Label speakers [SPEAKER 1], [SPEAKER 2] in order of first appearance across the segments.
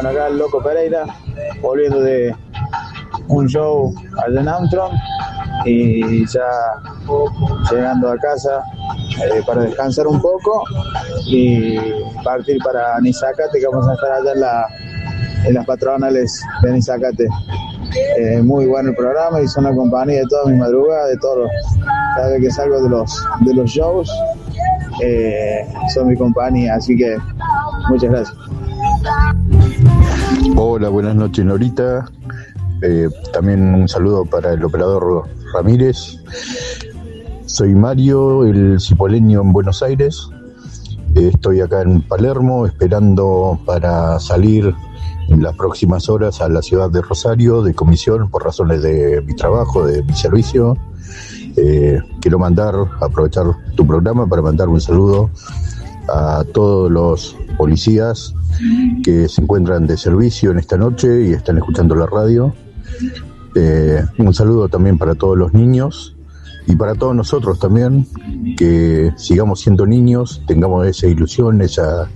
[SPEAKER 1] Bueno, acá el Loco Pereira, volviendo de un show allá en Armstrong y ya llegando a casa para descansar un poco y partir para Nisacate, que vamos a estar allá en las patronales de Nisacate. Muy bueno el programa y son la compañía de toda mi madrugada, de todos cada vez que salgo de los shows, son mi compañía, así que muchas gracias.
[SPEAKER 2] Hola, buenas noches, Norita. También un saludo para el operador Ramírez. Soy Mario, el cipoleño en Buenos Aires. Estoy acá en Palermo esperando para salir en las próximas horas a la ciudad de Rosario de comisión por razones de mi trabajo, de mi servicio. Quiero aprovechar tu programa para mandar un saludo a todos los policías que se encuentran de servicio en esta noche y están escuchando la radio. Un saludo también para todos los niños y para todos nosotros también, que sigamos siendo niños, tengamos esa ilusión, esa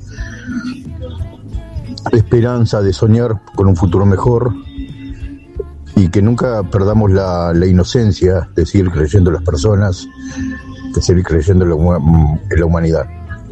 [SPEAKER 2] esperanza de soñar con un futuro mejor y que nunca perdamos la inocencia de seguir creyendo en las personas, de seguir creyendo en la humanidad.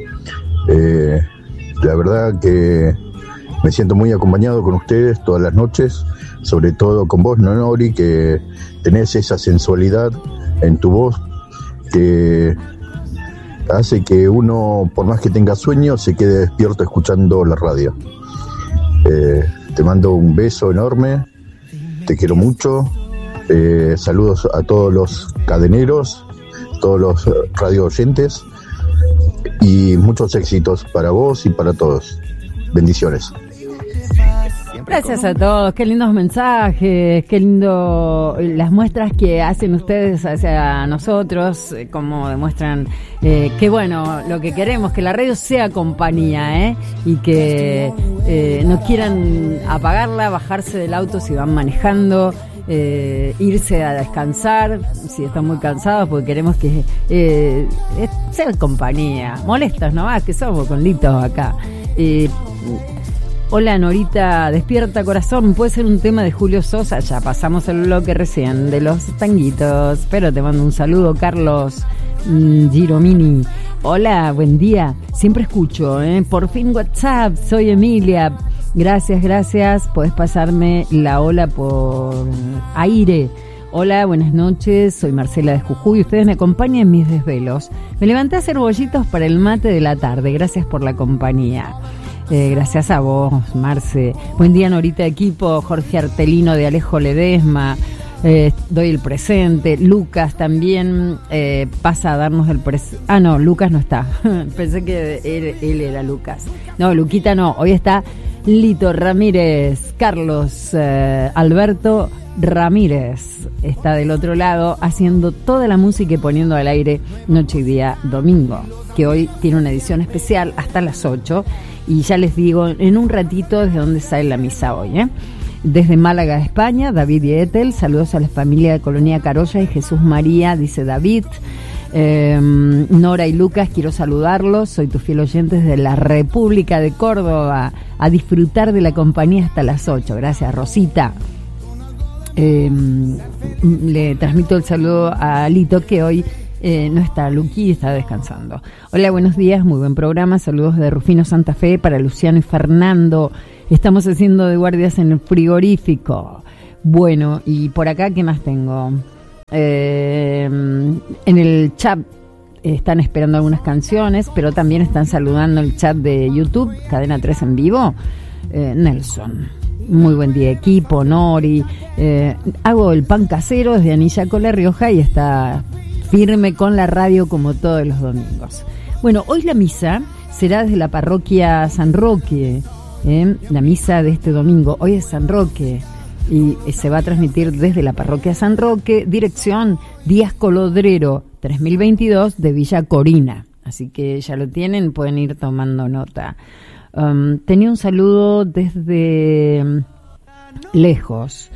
[SPEAKER 2] La verdad que me siento muy acompañado con ustedes todas las noches, sobre todo con vos, Nonori, que tenés esa sensualidad en tu voz que hace que uno, por más que tenga sueños, se quede despierto escuchando la radio. Te mando un beso enorme, te quiero mucho, saludos a todos los cadeneros, todos los radio oyentes y muchos éxitos para vos y para todos. Bendiciones.
[SPEAKER 3] Gracias a todos, qué lindos mensajes, qué lindo las muestras que hacen ustedes hacia nosotros, como demuestran que bueno, lo que queremos, que la radio sea compañía, y que no quieran apagarla, bajarse del auto si van manejando, irse a descansar si están muy cansados, porque queremos que sea compañía, molestas nomás que somos con Lito acá. Hola Norita, despierta corazón, puede ser un tema de Julio Sosa, ya pasamos el bloque recién de los tanguitos, pero te mando un saludo, Carlos Giromini. Hola, buen día, siempre escucho, por fin WhatsApp, soy Emilia, gracias, podés pasarme la hola por aire. Hola, buenas noches, soy Marcela de Jujuy, ustedes me acompañan en mis desvelos. Me levanté a hacer bollitos para el mate de la tarde, gracias por la compañía. Gracias a vos, Marce. Buen día, Norita, equipo. Jorge Artelino de Alejo Ledesma. Doy el presente. Lucas también pasa a darnos el presente. Ah, no, Lucas no está. Pensé que él era Lucas. No, Luquita no. Hoy está Lito Ramírez. Carlos Alberto Ramírez está del otro lado haciendo toda la música y poniendo al aire Noche y Día Domingo, que hoy tiene una edición especial hasta las 8. Y ya les digo en un ratito desde dónde sale la misa hoy, Desde Málaga, España, David y Ethel, saludos a la familia de Colonia Carolla y Jesús María, dice David. Nora y Lucas, quiero saludarlos, soy tu fiel oyente desde la República de Córdoba, a disfrutar de la compañía hasta las 8, gracias Rosita. Le transmito el saludo a Lito, que hoy no está, Luqui está descansando. Hola, buenos días, muy buen programa, saludos de Rufino Santa Fe para Luciano y Fernando. Estamos haciendo de guardias en el frigorífico. Bueno, y por acá, ¿qué más tengo? En el chat están esperando algunas canciones, pero también están saludando el chat de YouTube, Cadena 3 en vivo. Nelson, muy buen día equipo, Nori. Hago el pan casero desde Anillaco, La Rioja, y está firme con la radio como todos los domingos. Bueno, hoy la misa será desde la parroquia San Roque, la misa de este domingo. Hoy es San Roque y se va a transmitir desde la parroquia San Roque, dirección Díaz Colodrero 3022 de Villa Corina. Así que ya lo tienen, pueden ir tomando nota. Tenía un saludo desde lejos.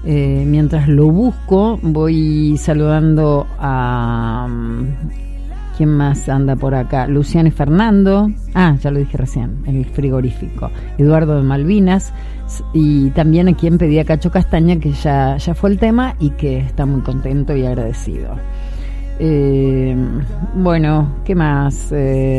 [SPEAKER 3] Mientras lo busco, voy saludando a ¿Quién más anda por acá? Luciano y Fernando. Ya lo dije recién, el frigorífico. Eduardo de Malvinas. Y también a quien pedía Cacho Castaña, que ya fue el tema y que está muy contento y agradecido. Bueno, ¿qué más?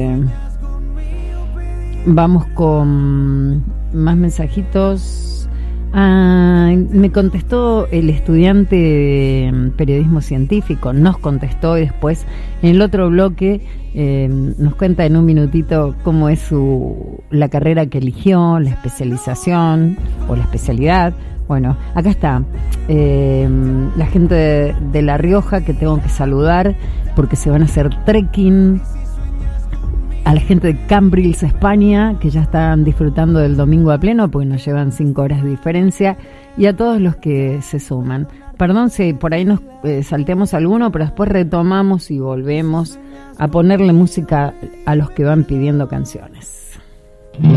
[SPEAKER 3] Vamos con más mensajitos. Me contestó el estudiante de periodismo científico, nos contestó, y después en el otro bloque nos cuenta en un minutito cómo es la carrera que eligió, la especialización o la especialidad. Bueno, acá está la gente de La Rioja, que tengo que saludar porque se van a hacer trekking. A la gente de Cambrils, España, que ya están disfrutando del domingo a pleno, porque nos llevan 5 horas de diferencia, y a todos los que se suman. Perdón si por ahí nos salteamos alguno, pero después retomamos y volvemos a ponerle música a los que van pidiendo canciones.